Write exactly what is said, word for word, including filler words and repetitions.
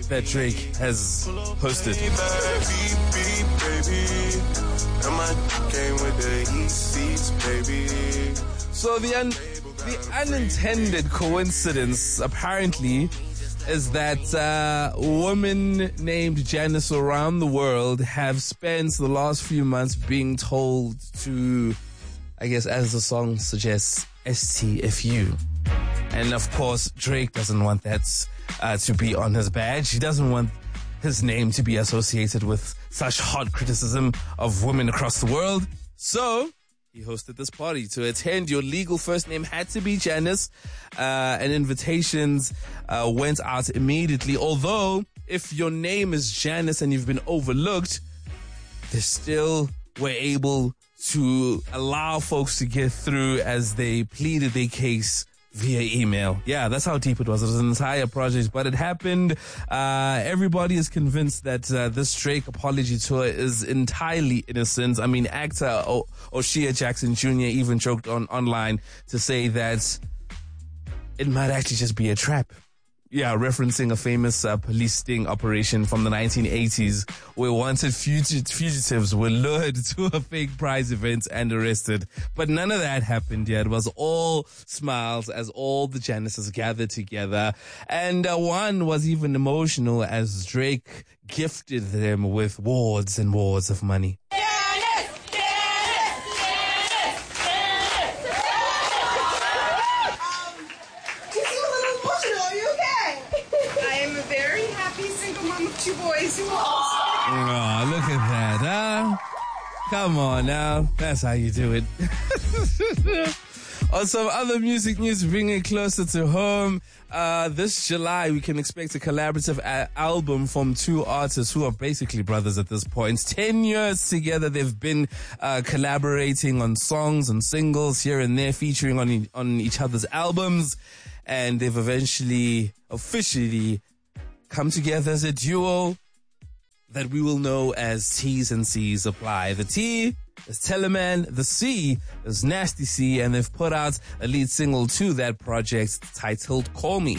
that Drake has hosted. So the un- the unintended coincidence, apparently, is that uh, women named Janice around the world have spent the last few months being told to, I guess, as the song suggests, S T F U. And of course, Drake doesn't want that uh, to be on his badge. He doesn't want his name to be associated with such hot criticism of women across the world. So he hosted this party. To attend, your legal first name had to be Janice, uh, and invitations uh, went out immediately. Although, if your name is Janice and you've been overlooked, they still were able to allow folks to get through as they pleaded their case via email. Yeah, that's how deep it was. It was an entire project, but it happened. Uh, everybody is convinced that uh, this Drake apology tour is entirely innocent. I mean, actor o- O'Shea Jackson Junior even joked on online to say that it might actually just be a trap. Yeah, referencing a famous uh, police sting operation from the nineteen eighties where wanted fugit- fugitives were lured to a fake prize event and arrested. But none of that happened yet. It was all smiles as all the Janices gathered together. And uh, one was even emotional as Drake gifted them with wards and wards of money. Two boys. Oh, look at that, huh? Come on now. That's how you do it. On some other music news, bringing it closer to home, uh, this July we can expect a collaborative a- album from two artists who are basically brothers at this point. Ten years together, they've been uh, collaborating on songs and singles here and there, featuring on e- on each other's albums, and they've eventually, officially come together as a duo that we will know as T's and C's Apply. The T is Teleman, the C is Nasty C, and they've put out a lead single to that project titled Call Me.